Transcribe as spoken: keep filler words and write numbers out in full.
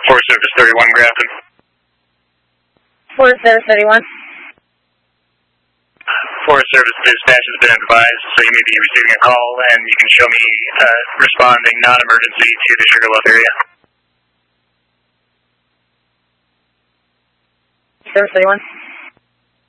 Forest Service thirty-one, Grafton. Forest Service thirty-one. Forest Service dispatch has been advised, so you may be receiving a call, and you can show me uh, responding non-emergency to the Sugarloaf area. Service thirty-one.